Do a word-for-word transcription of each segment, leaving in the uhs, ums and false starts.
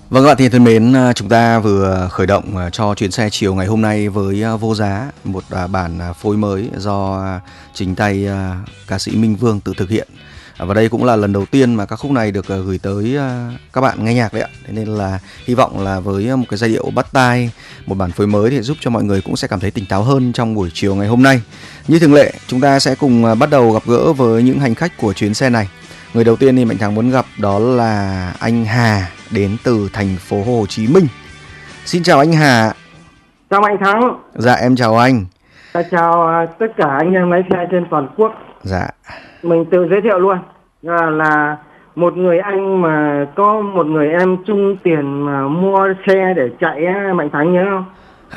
Vâng các bạn thì thân mến, à, chúng ta vừa khởi động à, cho chuyến xe chiều ngày hôm nay với à, Vô Giá, một à, bản à, phối mới do à, chính tay à, ca sĩ Minh Vương tự thực hiện. À, và đây cũng là lần đầu tiên mà ca khúc này được à, gửi tới à, các bạn nghe nhạc đấy ạ. Thế nên là hy vọng là với một cái giai điệu bắt tai, một bản phối mới thì giúp cho mọi người cũng sẽ cảm thấy tỉnh táo hơn trong buổi chiều ngày hôm nay. Như thường lệ, chúng ta sẽ cùng à, bắt đầu gặp gỡ với những hành khách của chuyến xe này. Người đầu tiên thì Mạnh Thắng muốn gặp đó là anh Hà đến từ thành phố Hồ Chí Minh. Xin chào anh Hà. Chào Mạnh Thắng. Dạ em chào anh. Ta chào uh, tất cả anh em lái xe trên toàn quốc. Dạ. Mình tự giới thiệu luôn là, là một người anh mà có một người em chung tiền mà mua xe để chạy á, Mạnh Thắng nhớ không?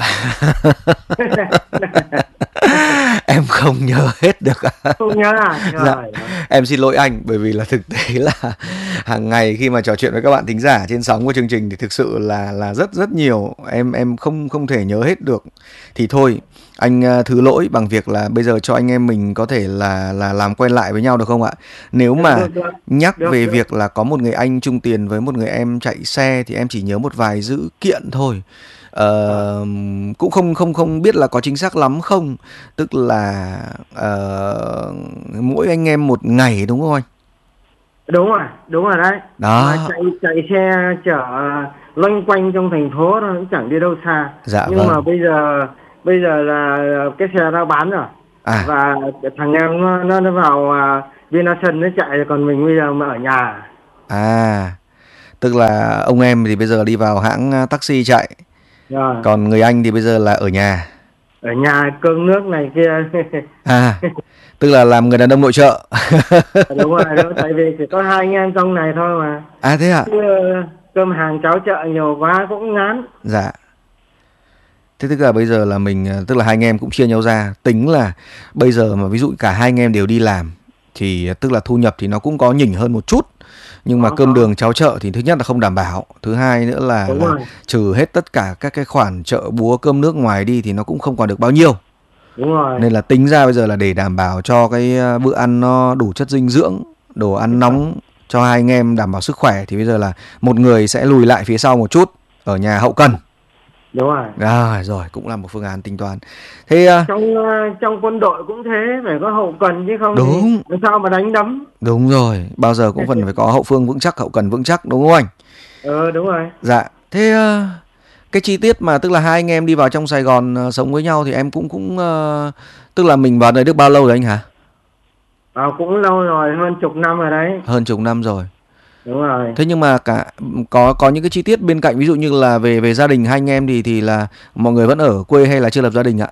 Em không nhớ hết được. Không nhớ à? Dạ. Em xin lỗi anh, bởi vì là thực tế là hàng ngày khi mà trò chuyện với các bạn thính giả trên sóng của chương trình thì thực sự là là rất rất nhiều, em em không không thể nhớ hết được. Thì thôi, anh thứ lỗi bằng việc là bây giờ cho anh em mình có thể là là làm quen lại với nhau được không ạ? Nếu mà được, được, nhắc được, về được. việc là có một người anh chung tiền với một người em chạy xe thì em chỉ nhớ một vài dữ kiện thôi. Ờ, cũng không không không biết là có chính xác lắm không, tức là uh, mỗi anh em một ngày đúng không anh? Đúng rồi, đúng rồi đấy. Đó. Mà chạy chạy xe chở loanh quanh trong thành phố nó cũng chẳng đi đâu xa. Dạ, nhưng vâng. mà bây giờ bây giờ là cái xe đã bán rồi. À. Và thằng em nó nó, nó vào uh, Vinasun nó chạy, còn mình bây giờ mà ở nhà. À, tức là ông em thì bây giờ đi vào hãng taxi chạy. Rồi. Còn người anh thì bây giờ là ở nhà. Ở nhà cơm nước này kia. À, tức là làm người đàn ông nội trợ. Đúng rồi, đúng, tại vì chỉ có hai anh em trong này thôi mà. À thế ạ? Chứ, cơm hàng cháo chợ nhiều quá cũng ngán. Dạ. Thế tức là bây giờ là mình, tức là hai anh em cũng chia nhau ra. Tính là bây giờ mà ví dụ cả hai anh em đều đi làm thì tức là thu nhập thì nó cũng có nhỉnh hơn một chút. Nhưng mà Có, cơm có. đường cháo chợ thì thứ nhất là không đảm bảo. Thứ hai nữa là, là trừ hết tất cả các cái khoản chợ búa cơm nước ngoài đi thì nó cũng không còn được bao nhiêu. Đúng rồi. Nên là tính ra bây giờ là để đảm bảo cho cái bữa ăn nó đủ chất dinh dưỡng, đồ ăn nóng cho hai anh em đảm bảo sức khỏe thì bây giờ là một người sẽ lùi lại phía sau một chút ở nhà hậu cần. Đúng rồi. À, rồi cũng là một phương án tính toán. Thế trong trong quân đội cũng thế, phải có hậu cần chứ không đúng. thì làm sao mà đánh đấm. Đúng rồi, bao giờ cũng cần phải có hậu phương vững chắc, hậu cần vững chắc, đúng không anh? Ờ đúng rồi. Dạ. Thế cái chi tiết mà tức là hai anh em đi vào trong Sài Gòn sống với nhau thì em cũng cũng uh, tức là mình vào đây được bao lâu rồi anh hả? À, cũng lâu rồi, hơn chục năm rồi đấy. Hơn chục năm rồi. Đúng rồi. Thế nhưng mà cả có có những cái chi tiết bên cạnh, ví dụ như là về về gia đình hai anh em thì thì là mọi người vẫn ở quê hay là chưa lập gia đình ạ?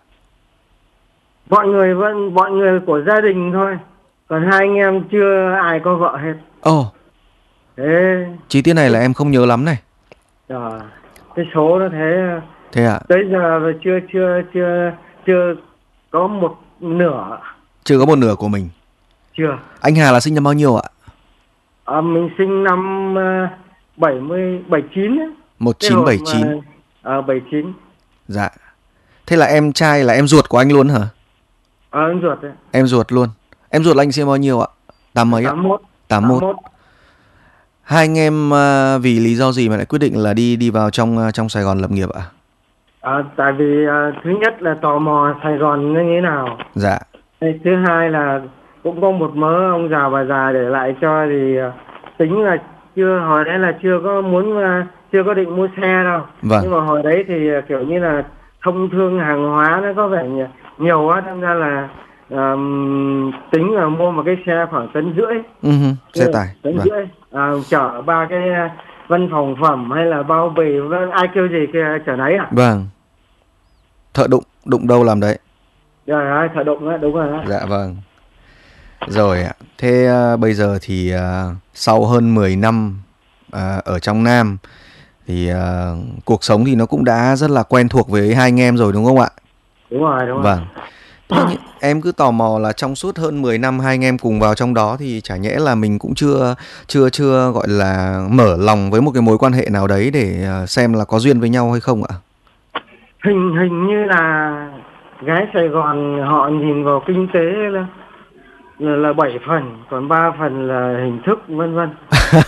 Mọi người vẫn mọi người của gia đình thôi, còn hai anh em chưa ai có vợ hết. Ồ. Oh. Thế chi tiết này là em không nhớ lắm này. À, cái số nó thế. Thế ạ? Tới giờ chưa chưa chưa chưa có một nửa. Chưa có một nửa của mình. Chưa. Anh Hà là sinh năm bao nhiêu ạ? À, mình sinh năm uh, bảy mươi bảy chín. một chín bảy chín. Ờ uh, bảy chín. Dạ. Thế là em trai là em ruột của anh luôn hả? Ờ, em ruột đấy. Em ruột luôn. Em ruột là anh sinh bao nhiêu ạ? Tám mấy ạ? tám mốt. tám mốt. Hai anh em uh, vì lý do gì mà lại quyết định là đi đi vào trong uh, trong Sài Gòn lập nghiệp ạ? À, tại vì uh, thứ nhất là tò mò Sài Gòn nó như thế nào. Dạ. Thứ hai là cũng có một mớ ông già bà già để lại cho, thì uh, tính là chưa, hồi đấy là chưa có muốn uh, chưa có định mua xe đâu. Vâng. Nhưng mà hồi đấy thì uh, kiểu như là thông thương hàng hóa nó có vẻ nhiều quá, nên ra là um, tính là mua một cái xe khoảng tấn rưỡi. Uh-huh. Xe tải. Tấn Vâng. rưỡi. À, chở ba cái uh, văn phòng phẩm hay là bao bì, ai kêu gì kia chở đấy à? Vâng. Thợ đụng, đụng đâu làm đấy. Rồi, thợ đụng đó, đúng rồi đó. Dạ vâng. Rồi ạ. Thế uh, bây giờ thì uh, sau hơn mười năm uh, ở trong Nam thì uh, cuộc sống thì nó cũng đã rất là quen thuộc với hai anh em rồi đúng không ạ? Đúng rồi, đúng rồi. Vâng. Thế nhưng em cứ tò mò là trong suốt hơn mười năm hai anh em cùng vào trong đó thì chả nhẽ là mình cũng chưa chưa chưa gọi là mở lòng với một cái mối quan hệ nào đấy để uh, xem là có duyên với nhau hay không ạ? Hình hình như là gái Sài Gòn họ nhìn vào kinh tế là là, là bảy phần, còn ba phần là hình thức vân vân.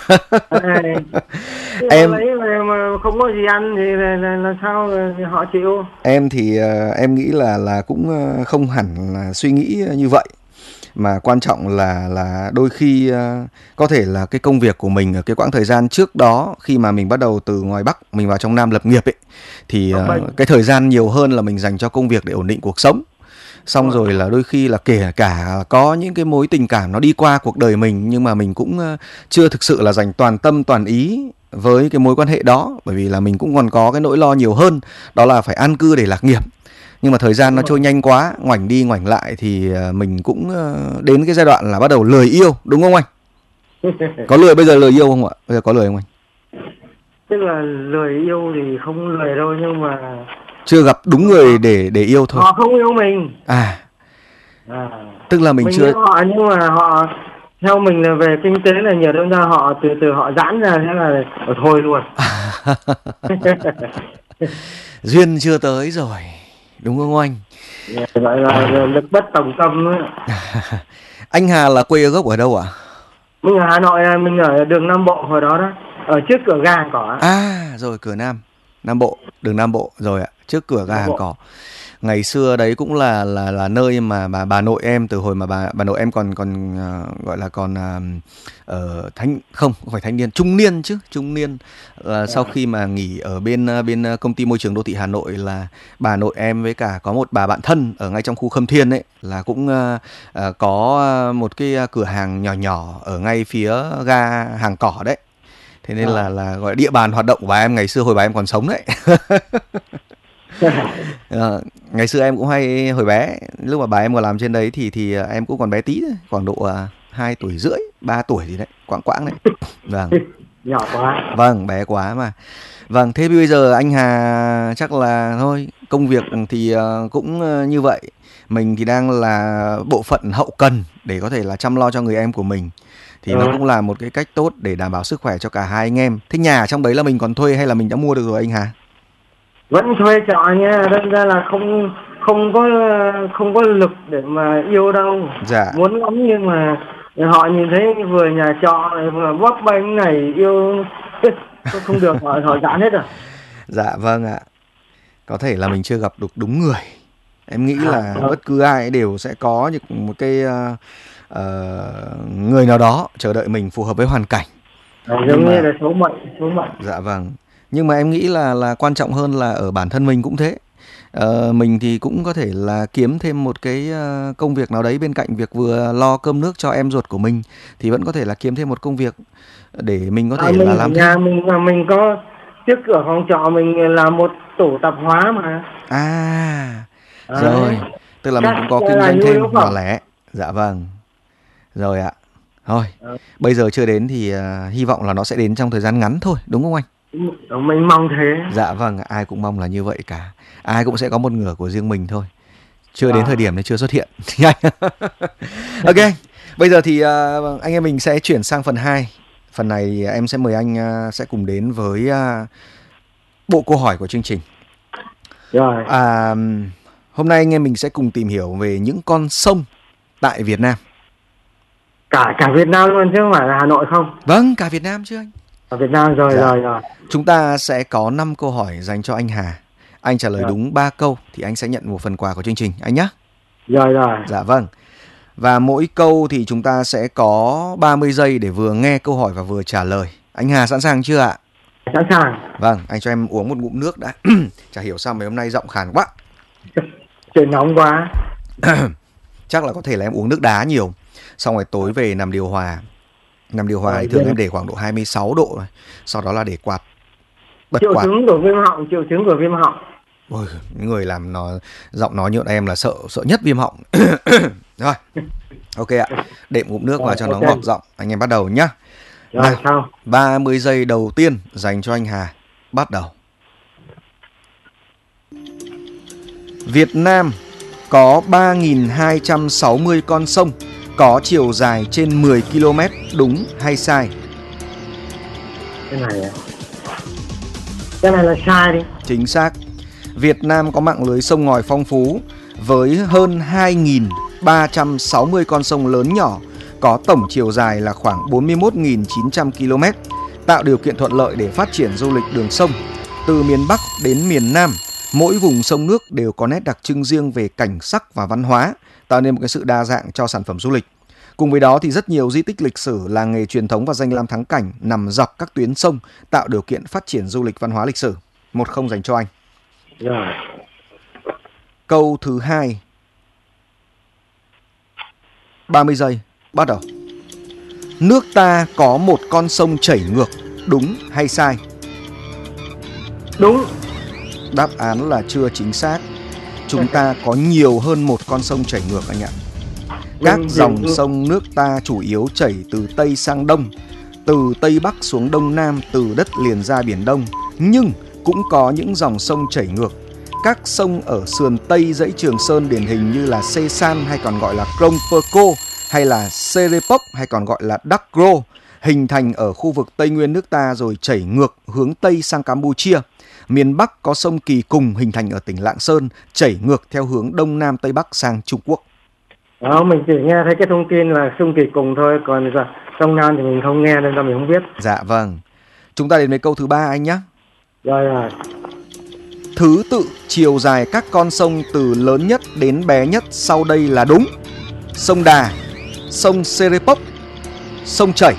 Em lấy mà, mà không có gì ăn thì là, là, là sao thì họ chịu. Em thì uh, em nghĩ là là cũng uh, không hẳn là suy nghĩ như vậy, mà quan trọng là là đôi khi uh, có thể là cái công việc của mình ở cái quãng thời gian trước đó, khi mà mình bắt đầu từ ngoài Bắc mình vào trong Nam lập nghiệp ấy, thì uh, cái thời gian nhiều hơn là mình dành cho công việc để ổn định cuộc sống. Xong rồi là đôi khi là kể cả có những cái mối tình cảm nó đi qua cuộc đời mình, nhưng mà mình cũng uh, chưa thực sự là dành toàn tâm toàn ý với cái mối quan hệ đó, bởi vì là mình cũng còn có cái nỗi lo nhiều hơn, đó là phải an cư để lạc nghiệp. Nhưng mà thời gian nó trôi nhanh quá, ngoảnh đi ngoảnh lại thì mình cũng đến cái giai đoạn là bắt đầu lười yêu, đúng không anh? Có lười, bây giờ lười yêu không ạ? Bây giờ có lười không anh? Tức là lười yêu thì không lười đâu, nhưng mà chưa gặp đúng người để để yêu thôi. Họ không yêu mình. À, à. Tức là mình, mình chưa họ, nhưng mà họ theo mình là về kinh tế là nhiều, đâm ra họ từ từ họ giãn ra, thế là ở thôi luôn. Duyên chưa tới rồi, đúng không anh? Gọi là lực bất tòng tâm. Anh Hà là quê gốc ở đâu ạ? À? Mình ở Hà Nội, mình ở đường Nam Bộ hồi đó đó, ở trước cửa ga Hàng Cỏ. À rồi, cửa Nam, Nam Bộ, đường Nam Bộ rồi ạ, trước cửa ga Hàng Cỏ. Ngày xưa đấy cũng là là là nơi mà bà bà nội em, từ hồi mà bà bà nội em còn còn uh, gọi là còn ở uh, thanh không không phải thanh niên, trung niên chứ, trung niên là uh, sau khi mà nghỉ ở bên uh, bên công ty môi trường đô thị Hà Nội, là bà nội em với cả có một bà bạn thân ở ngay trong khu Khâm Thiên ấy, là cũng uh, uh, có một cái cửa hàng nhỏ nhỏ ở ngay phía ga Hàng Cỏ đấy. Thế nên à. là là gọi địa bàn hoạt động của bà em ngày xưa hồi bà em còn sống đấy. À, ngày xưa em cũng hay, hồi bé lúc mà bà em còn làm trên đấy thì thì em cũng còn bé tí thôi, khoảng độ hai tuổi rưỡi, ba tuổi gì đấy, quãng quãng đấy. Vâng. Nhỏ quá. Vâng, bé quá mà. Vâng, thế bây giờ anh Hà chắc là thôi, công việc thì cũng như vậy. Mình thì đang là bộ phận hậu cần để có thể là chăm lo cho người em của mình. Thì ừ. nó cũng là một cái cách tốt để đảm bảo sức khỏe cho cả hai anh em. Thế nhà trong đấy là mình còn thuê hay là mình đã mua được rồi anh Hà? Vẫn thuê trọ nha, đâm ra là không không có không có lực để mà yêu đâu. Dạ. Muốn lắm nhưng mà họ nhìn thấy vừa nhà trọ này vừa bóp bánh này yêu không được, họ họ giãn hết rồi. Dạ vâng ạ. Có thể là mình chưa gặp được đúng người. Em nghĩ là à, bất cứ ai đều sẽ có một cái uh, uh, người nào đó chờ đợi mình phù hợp với hoàn cảnh. À, giống như là số mệnh, số mệnh. Dạ vâng. Nhưng mà em nghĩ là là quan trọng hơn là ở bản thân mình cũng thế. Ờ, mình thì cũng có thể là kiếm thêm một cái công việc nào đấy bên cạnh việc vừa lo cơm nước cho em ruột của mình, thì vẫn có thể là kiếm thêm một công việc để mình có thể à, là làm nhà thêm. Mình mà mình có trước cửa phòng trọ mình là một tổ tạp hóa mà. À, à rồi, tức là mình cũng có kinh doanh thêm nhỏ lẻ. Dạ vâng. Rồi ạ. Thôi, à. Bây giờ chưa đến thì uh, hy vọng là nó sẽ đến trong thời gian ngắn thôi, đúng không anh? Mình mong thế. Dạ vâng, ai cũng mong là như vậy cả. Ai cũng sẽ có một nửa của riêng mình thôi. Chưa à. đến thời điểm này chưa xuất hiện. Ok, bây giờ thì uh, anh em mình sẽ chuyển sang phần hai. Phần này em sẽ mời anh uh, sẽ cùng đến với uh, bộ câu hỏi của chương trình. Rồi. À, hôm nay anh em mình sẽ cùng tìm hiểu về những con sông tại Việt Nam. Cả cả Việt Nam luôn chứ không phải là Hà Nội không? Vâng, cả Việt Nam chứ anh. Ở Việt Nam rồi, dạ. rồi rồi. Chúng ta sẽ có năm câu hỏi dành cho anh Hà. Anh trả lời rồi. đúng ba câu thì anh sẽ nhận một phần quà của chương trình anh nhé. Rồi rồi. Dạ vâng. Và mỗi câu thì chúng ta sẽ có ba mươi giây để vừa nghe câu hỏi và vừa trả lời. Anh Hà sẵn sàng chưa ạ? Sẵn sàng. Vâng, anh cho em uống một ngụm nước đã. Chả hiểu sao mấy hôm nay giọng khàn quá. Trời nóng quá. Chắc là có thể là em uống nước đá nhiều. Xong rồi tối về nằm điều hòa. Nằm điều hòa thì thường em để khoảng độ hai mươi sáu độ rồi. Sau đó là để quạt. Bật triệu quạt. chứng của viêm họng, triệu chứng của viêm họng. Ôi, những người làm nó giọng nói như em là sợ sợ nhất viêm họng. Rồi. Ok ạ. Đệm ngụm nước vào cho okay. nó ngọt giọng. Anh em bắt đầu nhá. Rồi, nào, sao? ba mươi giây đầu tiên dành cho anh Hà. Bắt đầu. Việt Nam có ba nghìn hai trăm sáu mươi con sông có chiều dài trên mười ki lô mét, đúng hay sai? Cái này à? Cái này là sai đi. Chính xác. Việt Nam có mạng lưới sông ngòi phong phú với hơn hai nghìn ba trăm sáu mươi con sông lớn nhỏ, có tổng chiều dài là khoảng bốn mươi mốt nghìn chín trăm ki lô mét, tạo điều kiện thuận lợi để phát triển du lịch đường sông. Từ miền Bắc đến miền Nam, mỗi vùng sông nước đều có nét đặc trưng riêng về cảnh sắc và văn hóa, tạo nên một cái sự đa dạng cho sản phẩm du lịch. Cùng với đó thì rất nhiều di tích lịch sử, làng nghề truyền thống và danh lam thắng cảnh nằm dọc các tuyến sông, tạo điều kiện phát triển du lịch văn hóa lịch sử. Một không dành cho anh. Rồi. Câu thứ hai. ba mươi giây, bắt đầu. Nước ta có một con sông chảy ngược, đúng hay sai? Đúng. Đáp án là chưa chính xác. Chúng ta có nhiều hơn một con sông chảy ngược anh ạ. Các dòng sông nước ta chủ yếu chảy từ Tây sang Đông, từ Tây Bắc xuống Đông Nam, từ đất liền ra Biển Đông. Nhưng cũng có những dòng sông chảy ngược. Các sông ở sườn Tây dãy Trường Sơn điển hình như là Sê San hay còn gọi là Krông Pơ Cô, hay là Serepok hay còn gọi là Đắc Rô, hình thành ở khu vực Tây Nguyên nước ta rồi chảy ngược hướng Tây sang Campuchia. Miền Bắc có sông Kỳ Cùng hình thành ở tỉnh Lạng Sơn, chảy ngược theo hướng Đông Nam Tây Bắc sang Trung Quốc. Đó, mình chỉ nghe thấy cái thông tin là sông Kỳ Cùng thôi, còn sông Nam thì mình không nghe nên là mình không biết. Dạ vâng. Chúng ta đến với câu thứ ba anh nhé. Rồi rồi. Thứ tự chiều dài các con sông từ lớn nhất đến bé nhất sau đây là đúng. Sông Đà, sông Serepok, sông Chảy.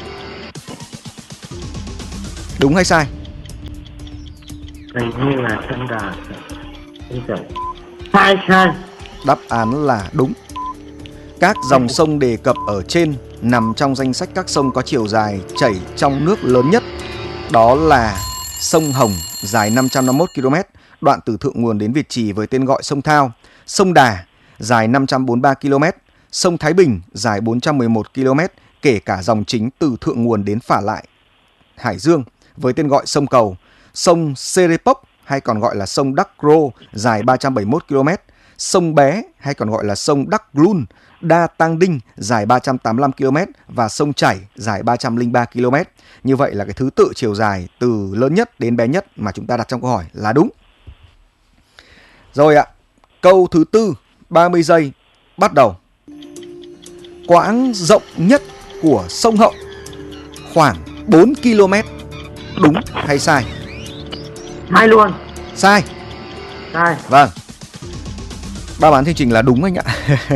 Đúng hay sai? Hình như là sông Đà, sông Chảy. Sai sai. Đáp án là đúng. Các dòng sông đề cập ở trên nằm trong danh sách các sông có chiều dài chảy trong nước lớn nhất. Đó là sông Hồng dài năm trăm năm mươi mốt ki lô mét, đoạn từ thượng nguồn đến Việt Trì với tên gọi sông Thao. Sông Đà dài năm trăm bốn mươi ba ki lô mét. Sông Thái Bình dài bốn trăm mười một ki lô mét, kể cả dòng chính từ thượng nguồn đến phả lại Hải Dương với tên gọi sông Cầu. Sông Serepok hay còn gọi là sông Đắc Rô dài ba trăm bảy mươi mốt ki lô mét. Sông Bé hay còn gọi là sông Đắc Lun, Đa Tang Đinh dài ba trăm tám mươi lăm ki lô mét và sông Chảy dài ba trăm lẻ ba ki lô mét. Như vậy là cái thứ tự chiều dài từ lớn nhất đến bé nhất mà chúng ta đặt trong câu hỏi là đúng. Rồi ạ, câu thứ tư, ba mươi giây, bắt đầu. Quãng rộng nhất của sông Hậu khoảng bốn ki lô mét, đúng hay sai? Sai luôn. Sai. Sai. Vâng. Ba bán chương trình là đúng anh ạ.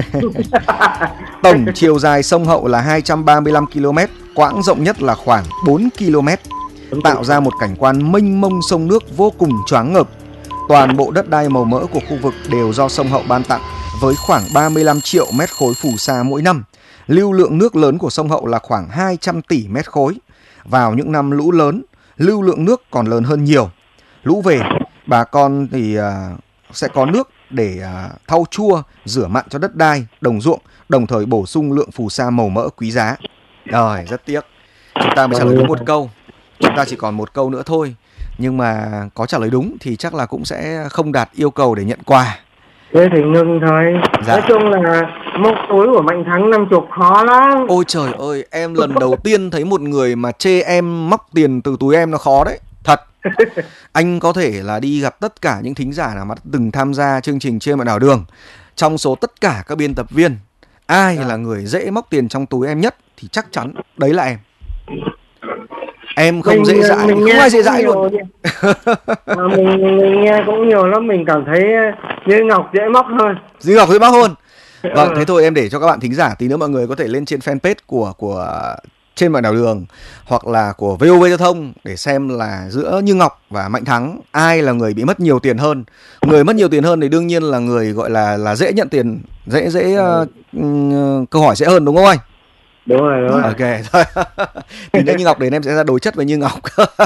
Tổng chiều dài sông Hậu là hai trăm ba mươi lăm ki lô mét, quãng rộng nhất là khoảng bốn ki lô mét, tạo ra một cảnh quan mênh mông sông nước vô cùng choáng ngợp. Toàn bộ đất đai màu mỡ của khu vực đều do sông Hậu ban tặng với khoảng ba mươi lăm triệu mét khối phù sa mỗi năm. Lưu lượng nước lớn của sông Hậu là khoảng hai trăm tỷ mét khối. Vào những năm lũ lớn, lưu lượng nước còn lớn hơn nhiều. Lũ về, bà con thì uh, sẽ có nước để uh, thau chua, rửa mặn cho đất đai, đồng ruộng, đồng thời bổ sung lượng phù sa màu mỡ quý giá. Rồi, rất tiếc. Chúng ta mới trả lời đúng một câu. Chúng ta chỉ còn một câu nữa thôi. Nhưng mà có trả lời đúng thì chắc là cũng sẽ không đạt yêu cầu để nhận quà. Thế thì ngưng thôi. Dạ. Nói chung là móc túi của Mạnh Thắng năm chục khó lắm. Ôi trời ơi, em lần đầu tiên thấy một người mà chê em móc tiền từ túi em nó khó đấy. Thật. Anh có thể là đi gặp tất cả những thính giả nào mà từng tham gia chương trình Trên Mọi Nẻo Đường. Trong số tất cả các biên tập viên, ai dạ. là người dễ móc tiền trong túi em nhất thì chắc chắn đấy là em. Em không mình, dễ dãi, không ai dễ dãi luôn. Mà mình, mình nghe cũng nhiều lắm, mình cảm thấy Như Ngọc dễ móc hơn. Như Ngọc dễ móc hơn. Vâng, thế thôi em để cho các bạn thính giả tí nữa mọi người có thể lên trên fanpage của của Trên Mọi Nẻo Đường hoặc là của vê o vê Giao thông để xem là giữa Như Ngọc và Mạnh Thắng ai là người bị mất nhiều tiền hơn. Người mất nhiều tiền hơn thì đương nhiên là người gọi là là dễ nhận tiền, dễ dễ uh, uh, câu hỏi dễ hơn đúng không anh? Đúng rồi, đúng rồi. Ok, thôi. Thì nếu Như Ngọc đến em sẽ ra đối chất với Như Ngọc.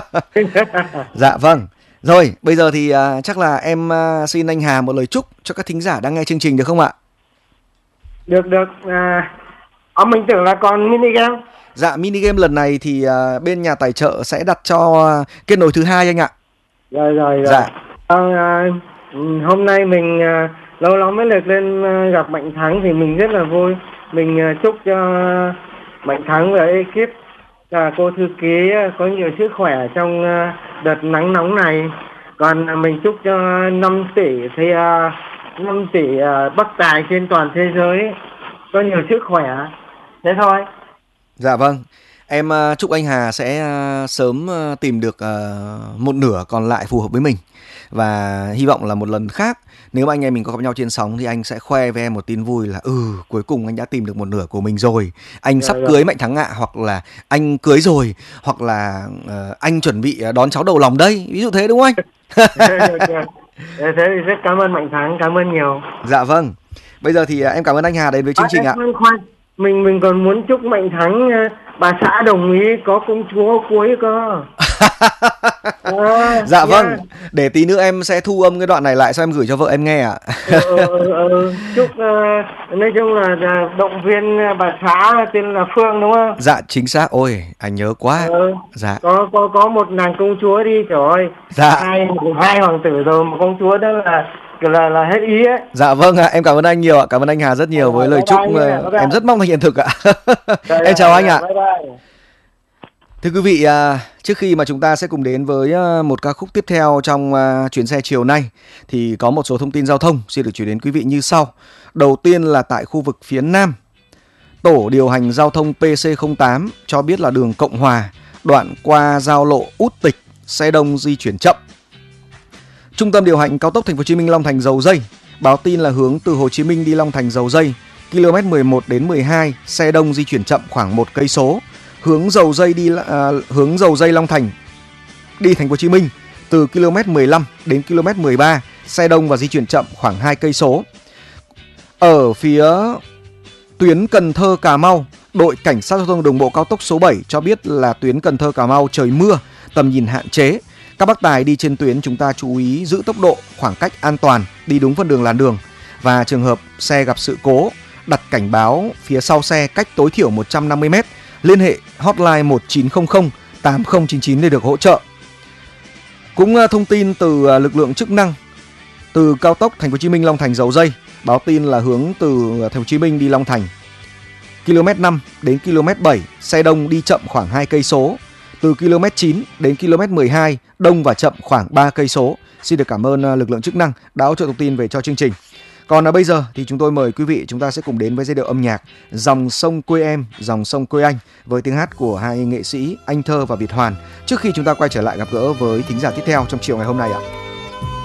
Dạ vâng. Rồi, bây giờ thì uh, chắc là em uh, xin anh Hà một lời chúc cho các thính giả đang nghe chương trình được không ạ? Được, được. À, ông mình tưởng là còn mini game. Dạ, mini game lần này thì uh, bên nhà tài trợ sẽ đặt cho uh, kết nối thứ hai anh ạ. Rồi, rồi, rồi. Dạ. À, à, hôm nay mình uh, lâu lắm mới được lên uh, gặp Mạnh Thắng thì mình rất là vui. Mình uh, chúc cho Mạnh Thắng và ekip và cô thư ký có nhiều sức khỏe trong uh, đợt nắng nóng này. Còn uh, mình chúc cho năm tỷ thì uh, năm tỷ uh, bất tài trên toàn thế giới có nhiều sức khỏe. Thế thôi. Dạ vâng. Em uh, chúc anh Hà sẽ uh, sớm uh, tìm được uh, một nửa còn lại phù hợp với mình. Và hy vọng là một lần khác, nếu mà anh em mình có gặp nhau trên sóng thì anh sẽ khoe với em một tin vui là ừ cuối cùng anh đã tìm được một nửa của mình rồi. Anh Dạ, sắp dạ. cưới Mạnh Thắng ạ, hoặc là anh cưới rồi, hoặc là uh, anh chuẩn bị đón cháu đầu lòng đây, ví dụ thế đúng không anh? Thế thì rất cảm ơn Mạnh Thắng, cảm ơn nhiều. Dạ vâng. Bây giờ thì uh, em cảm ơn anh Hà đến với chương À, trình ạ. khoan, khoan. Mình mình còn muốn chúc Mạnh Thắng uh, bà xã đồng ý có công chúa cuối cơ. À, dạ yeah. Vâng, để tí nữa em sẽ thu âm cái đoạn này lại sau em gửi cho vợ em nghe ạ. ừ, ừ, ừ. Chúc uh, nói chung là, là động viên bà xã tên là Phương đúng không? Dạ chính xác. Ôi anh nhớ quá. ừ. Dạ. Có có có một nàng công chúa đi, trời ơi. Dạ. Hai hai hoàng tử rồi, một công chúa đó là là là hết ý ấy. Dạ vâng ạ, em cảm ơn anh nhiều ạ, cảm ơn anh Hà rất nhiều à, với lời chúc nha, em rất mong thành hiện thực ạ. Em chào anh ạ. Bye bye. Thưa quý vị, trước khi mà chúng ta sẽ cùng đến với một ca khúc tiếp theo trong chuyến xe chiều nay thì có một số thông tin giao thông xin được chuyển đến quý vị như sau. Đầu tiên là tại khu vực phía Nam, tổ điều hành giao thông pê xê không tám cho biết là đường Cộng Hòa đoạn qua giao lộ Út Tịch xe đông di chuyển chậm. Trung tâm điều hành cao tốc Thành phố Hồ Chí Minh Long Thành Dầu Giây báo tin là hướng từ Hồ Chí Minh đi Long Thành Dầu Giây, km mười một đến mười hai xe đông di chuyển chậm khoảng một cây số. Hướng Dầu Giây đi à, hướng Dầu Giây Long Thành đi Thành phố Hồ Chí Minh từ km mười lăm đến km mười ba xe đông và di chuyển chậm khoảng hai cây số. Ở phía tuyến Cần Thơ Cà Mau, đội cảnh sát giao thông đường bộ cao tốc số bảy cho biết là tuyến Cần Thơ Cà Mau trời mưa, tầm nhìn hạn chế. Các bác tài đi trên tuyến chúng ta chú ý giữ tốc độ, khoảng cách an toàn, đi đúng phân đường làn đường. Và trường hợp xe gặp sự cố, đặt cảnh báo phía sau xe cách tối thiểu một trăm năm mươi mét, liên hệ hotline một chín không không tám không chín chín để được hỗ trợ. Cũng thông tin từ lực lượng chức năng từ cao tốc Thành phố Hồ Chí Minh Long Thành Dầu Giây báo tin là hướng từ Thành phố Hồ Chí Minh đi Long Thành, km năm đến km bảy xe đông đi chậm khoảng hai cây số. Từ km chín đến km mười hai đông và chậm khoảng ba cây số. Xin được cảm ơn lực lượng chức năng đã hỗ trợ thông tin về cho chương trình. Còn à, bây giờ thì chúng tôi mời quý vị chúng ta sẽ cùng đến với giai điệu âm nhạc Dòng Sông Quê Em, Dòng Sông Quê Anh với tiếng hát của hai nghệ sĩ Anh Thơ và Việt Hoàn, trước khi chúng ta quay trở lại gặp gỡ với thính giả tiếp theo trong chiều ngày hôm nay ạ.